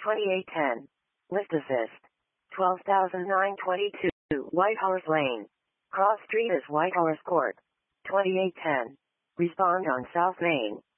2810. Lift assist. 12,922. Whitehorse Lane. Cross Street is Whitehorse Court. 2810. Respond on South Main.